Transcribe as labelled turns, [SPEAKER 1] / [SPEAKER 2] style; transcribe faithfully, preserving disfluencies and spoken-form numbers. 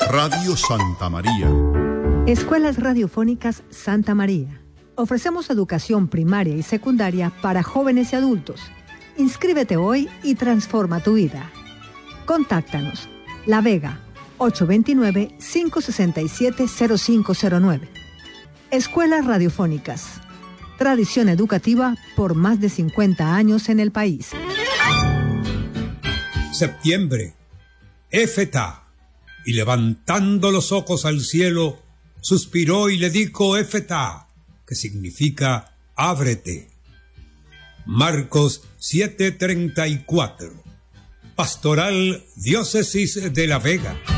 [SPEAKER 1] Radio Santa María.
[SPEAKER 2] Escuelas Radiofónicas Santa María. Ofrecemos educación primaria y secundaria para jóvenes y adultos. Inscríbete hoy y transforma tu vida. Contáctanos. La Vega, ocho dos nueve, cinco seis siete, cero cinco cero nueve. Escuelas Radiofónicas. Tradición educativa por más de cincuenta años en el país.
[SPEAKER 3] Septiembre. Éfeta. Y levantando los ojos al cielo, suspiró y le dijo Éfeta, que significa ábrete. Marcos siete treinta y cuatro. Pastoral Diócesis de La Vega.